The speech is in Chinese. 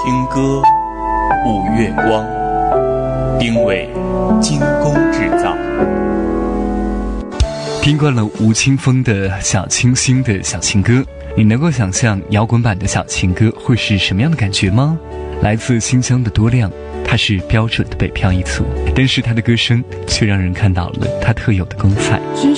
听歌，舞月光，定位精工制造。 听惯了吴青峰的小清新的小情歌，你能够想象摇滚版的小情歌会是什么样的感觉吗？来自新疆的多亮，他是标准的北漂一族，但是他的歌声却让人看到了他特有的光彩。 只